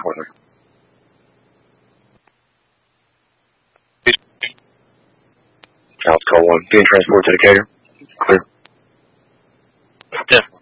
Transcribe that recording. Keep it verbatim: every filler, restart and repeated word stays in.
four three. Alpha Call one. Being transported to Decatur. Clear. Yeah.